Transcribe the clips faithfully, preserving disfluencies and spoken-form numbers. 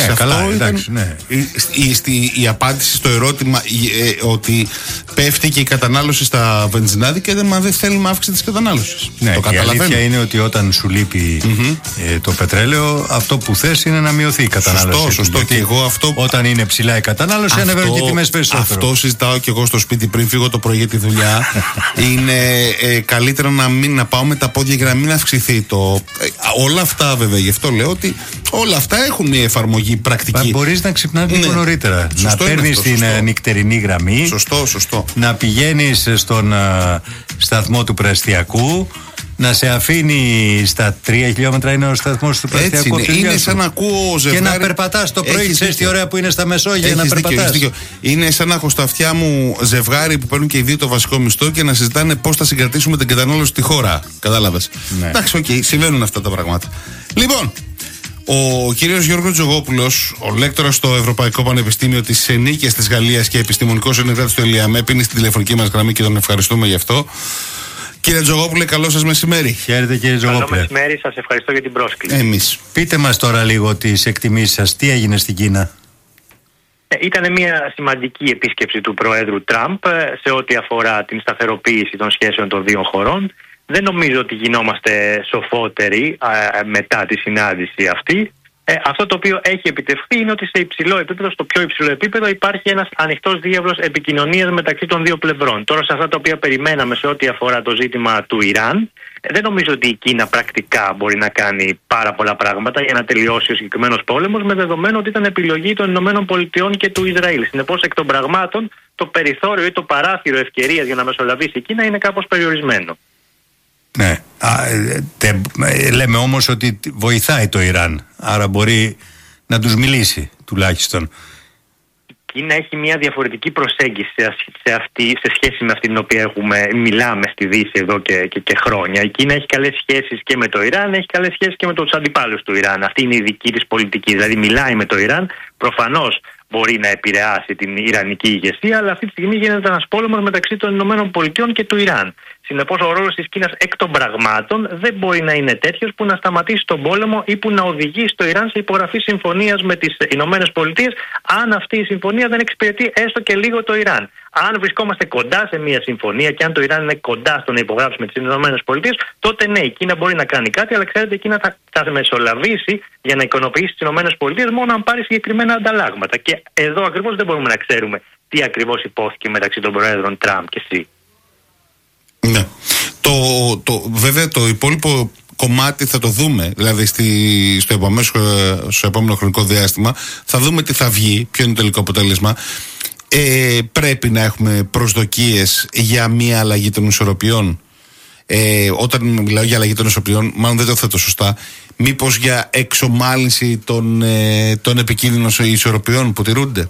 Ναι, καλά, αυτό εντάξει, ήταν ναι. η, η, η, η απάντηση στο ερώτημα ε, ότι πέφτει και η κατανάλωση στα βενζινάδικα και δεν, δεν θέλουμε αύξηση της κατανάλωσης. Ναι, το η αλήθεια είναι ότι όταν σου λείπει mm-hmm. ε, το πετρέλαιο, αυτό που θες είναι να μειωθεί η κατανάλωση. Σωστό, σωστό. Και εγώ αυτό, όταν είναι ψηλά η κατανάλωση, ανεβαίνουν και οι τιμές περισσότερο. Αυτό συζητάω και εγώ στο σπίτι πριν φύγω το πρωί για τη δουλειά. Είναι ε, καλύτερα να, μην, να πάω με τα πόδια για να μην αυξηθεί το. Ε, όλα αυτά βέβαια, γι' αυτό λέω ότι όλα αυτά έχουν μια εφαρμογή πρακτική. Μπορείς να ξυπνάς λίγο ναι. νωρίτερα. Σωστό, να παίρνεις την σωστό. νυχτερινή γραμμή. Σωστό, σωστό. Να πηγαίνεις στον uh, σταθμό του Πρεστιακού. Να σε αφήνει στα τρία χιλιόμετρα είναι ο σταθμός του Πρεστιακού. Είναι, είναι σαν να ακούω ζευγάρι. Και να περπατάς το πρωί. Ξέρεις τι ωραία που είναι στα Μεσόγεια. Έχεις να περπατάς. Δίκιο, είναι σαν να έχω στα αυτιά μου ζευγάρι που παίρνουν και οι δύο το βασικό μισθό και να συζητάνε πώς θα συγκρατήσουμε την κατανάλωση στη χώρα. Κατάλαβες. Ναι. Εντάξει, οκ, okay, συμβαίνουν αυτά τα πράγματα. Λοιπόν, ο κύριος Γιώργος Τζογόπουλος, ο λέκτορας στο Ευρωπαϊκό Πανεπιστήμιο της Νίκαιας της Γαλλίας και επιστημονικός συνεργάτης του ΕΛΙΑΜΕΠ, είναι στην τηλεφωνική μας γραμμή και τον ευχαριστούμε γι' αυτό. Κύριε Τζογόπουλε, καλό σας μεσημέρι. Χαίρετε κύριε Τζογόπουλε. Καλό μεσημέρι, σας ευχαριστώ για την πρόσκληση. Εμείς. Πείτε μας τώρα λίγο τις εκτιμήσεις σας. Τι έγινε στην Κίνα? Ε, ήταν μια σημαντική επίσκεψη του Προέδρου Τραμπ σε ό,τι αφορά την σταθεροποίηση των σχέσεων των δύο χωρών. Δεν νομίζω ότι γινόμαστε σοφότεροι α, μετά τη συνάντηση αυτή. Ε, αυτό το οποίο έχει επιτευχθεί είναι ότι σε υψηλό επίπεδο, στο πιο υψηλό επίπεδο, υπάρχει ένας ανοιχτός διάβλος επικοινωνίας μεταξύ των δύο πλευρών. Τώρα, σε αυτά τα οποία περιμέναμε σε ό,τι αφορά το ζήτημα του Ιράν, δεν νομίζω ότι η Κίνα πρακτικά μπορεί να κάνει πάρα πολλά πράγματα για να τελειώσει ο συγκεκριμένος πόλεμος, με δεδομένο ότι ήταν επιλογή των Ηνωμένων Πολιτειών και του Ισραήλ. Συνεπώς, εκ των πραγμάτων, το περιθώριο ή το παράθυρο ευκαιρίας για να μεσολαβήσει η Κίνα είναι κάπως περιορισμένο. Ναι. Α, τε, λέμε όμως ότι βοηθάει το Ιράν, άρα μπορεί να τους μιλήσει τουλάχιστον. Η Κίνα έχει μια διαφορετική προσέγγιση σε, αυτή, σε σχέση με αυτή την οποία έχουμε, μιλάμε στη Δύση εδώ και, και, και χρόνια. Η Κίνα έχει καλές σχέσεις και με το Ιράν, έχει καλές σχέσεις και με τους αντιπάλους του Ιράν. Αυτή είναι η δική της πολιτική, δηλαδή μιλάει με το Ιράν, προφανώς μπορεί να επηρεάσει την ιρανική ηγεσία, αλλά αυτή τη στιγμή γίνεται ένας πόλεμος μεταξύ των Ηνωμένων Πολιτειών και του Ιράν. Συνεπώς, ο ρόλος της Κίνας εκ των πραγμάτων δεν μπορεί να είναι τέτοιος που να σταματήσει τον πόλεμο ή που να οδηγεί στο Ιράν σε υπογραφή συμφωνίας με τις Ηνωμένες Πολιτείες, αν αυτή η συμφωνία δεν εξυπηρετεί έστω και λίγο το Ιράν. Αν βρισκόμαστε κοντά σε μια συμφωνία και αν το Ιράν είναι κοντά στο να υπογράψει με τις Ηνωμένες Πολιτείες, τότε ναι, η Κίνα μπορεί να κάνει κάτι, αλλά ξέρετε, η Κίνα θα, θα μεσολαβήσει για να ικανοποιήσει τις Ηνωμένες Πολιτείες μόνο αν πάρει συγκεκριμένα ανταλλάγματα. Και εδώ ακριβώς δεν μπορούμε να ξέρουμε τι ακριβώς υπόθηκε μεταξύ των Προέδρων Τραμπ και Σι. Ναι. Το, το, βέβαια το υπόλοιπο κομμάτι θα το δούμε, δηλαδή στη, στο, επόμενο, στο επόμενο χρονικό διάστημα θα δούμε τι θα βγει, ποιο είναι το τελικό αποτέλεσμα. Ε, πρέπει να έχουμε προσδοκίες για μια αλλαγή των ισορροπιών. Ε, όταν μιλάω για αλλαγή των ισορροπιών, μάλλον δεν το θέτω σωστά, μήπως για εξομάλυνση των, ε, των επικίνδυνων ισορροπιών που τηρούνται?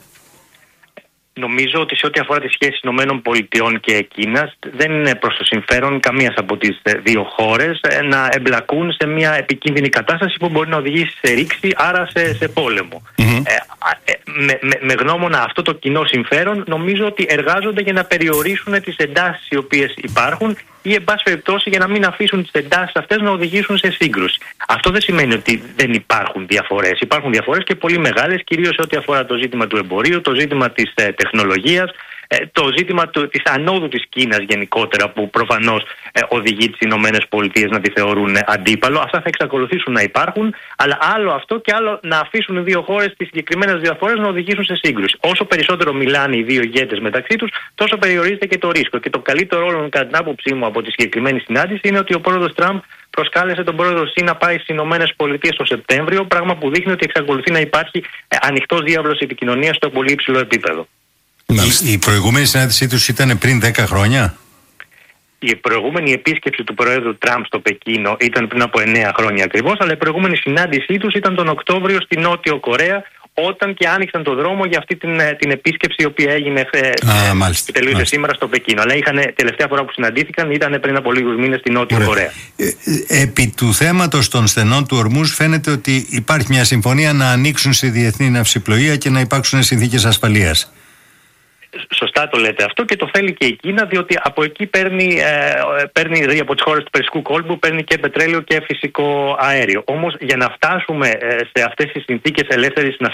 Νομίζω ότι σε ό,τι αφορά τις σχέσεις Ηνωμένων Πολιτειών και Κίνας, δεν είναι προς το συμφέρον καμίας από τις δύο χώρες να εμπλακούν σε μια επικίνδυνη κατάσταση που μπορεί να οδηγήσει σε ρήξη, άρα σε, σε πόλεμο. Mm-hmm. Ε, ε, με, με, με γνώμονα αυτό το κοινό συμφέρον, νομίζω ότι εργάζονται για να περιορίσουν τις εντάσεις οι οποίες υπάρχουν ή, εν πάση περιπτώσει, για να μην αφήσουν τις εντάσεις αυτές να οδηγήσουν σε σύγκρουση. Αυτό δεν σημαίνει ότι δεν υπάρχουν διαφορές. Υπάρχουν διαφορές και πολύ μεγάλες, κυρίως σε ό,τι αφορά το ζήτημα του εμπορίου, το ζήτημα της ε, τεχνολογίας, ε, το ζήτημα του, της ανόδου της Κίνας γενικότερα, που προφανώς ε, οδηγεί τις Ηνωμένες Πολιτείες να τη θεωρούν αντίπαλο. Αυτά θα εξακολουθήσουν να υπάρχουν, αλλά άλλο αυτό και άλλο να αφήσουν οι δύο χώρες τις συγκεκριμένες διαφορές να οδηγήσουν σε σύγκρουση. Όσο περισσότερο μιλάνε οι δύο ηγέτες μεταξύ τους, τόσο περιορίζεται και το ρίσκο. Και το καλύτερο όλων, κατά την άποψή μου, από τη συγκεκριμένη συνάντηση είναι ότι ο πρόεδρος Τραμπ προσκάλεσε τον πρόεδρο Σι να πάει στις Ηνωμένες Πολιτείες το Σεπτέμβριο, πράγμα που δείχνει ότι εξακολουθεί να υπάρχει ανοιχτός διάβλος επικοινωνίας στο πολύ υψηλό επίπεδο. Η, η προηγούμενη συνάντησή τους ήταν πριν δέκα χρόνια. Η προηγούμενη επίσκεψη του Προέδρου Τραμπ στο Πεκίνο ήταν πριν από εννέα χρόνια ακριβώς, αλλά η προηγούμενη συνάντησή τους ήταν τον Οκτώβριο στη Νότιο Κορέα, όταν και άνοιξαν το δρόμο για αυτή την, την επίσκεψη η οποία έγινε που τελείωσε σήμερα στο Πεκίνο. Αλλά είχαν, τελευταία φορά που συναντήθηκαν ήταν πριν από λίγους μήνες στη Νότιο Ωραία. Κορέα. Ε, επί του θέματος των στενών του ορμούς φαίνεται ότι υπάρχει μια συμφωνία να ανοίξουν στη διεθνή ναυσιπλοεία και να υπάρξουν συνθήκες ασφαλείας. Σωστά το λέτε αυτό και το θέλει και η Κίνα, διότι από εκεί παίρνει, ε, παίρνει δηλαδή από τις χώρες του Περσικού κόλπου, παίρνει και πετρέλαιο και φυσικό αέριο. Όμως για να φτάσουμε ε, σε αυτές τις συνθήκες ελεύθερης